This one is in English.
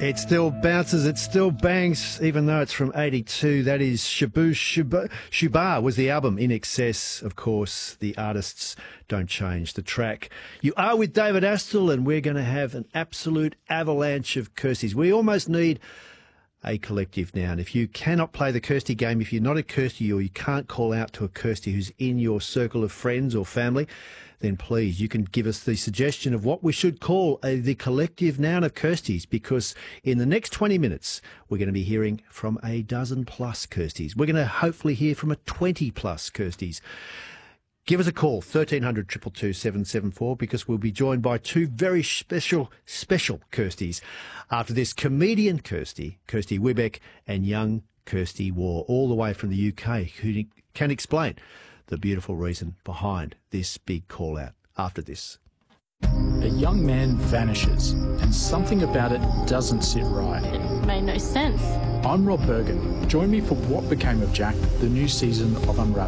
It still bounces, it still bangs, even though it's from 82. That is Shabu Shubar was the album. In Excess, of course, the artists don't change. The track. You are with David Astle, and we're going to have an absolute avalanche of Kirstys. We almost need a collective noun. If you cannot play the Kirsty game, if you're not a Kirsty or you can't call out to a Kirsty who's in your circle of friends or family, then please, you can give us the suggestion of what we should call the collective noun of Kirstys, because in the next 20 minutes, we're going to be hearing from a dozen plus Kirstys. We're going to hopefully hear from a 20 plus Kirstys. Give us a call, 1300 222 774, because we'll be joined by two very special Kirstys. After this, comedian Kirsty Wibbeck, and young Kirsty Waugh, all the way from the UK, who can explain the beautiful reason behind this big call-out after this. A young man vanishes, and something about it doesn't sit right. It made no sense. I'm Rob Bergen. Join me for What Became of Jack, the new season of Unravel.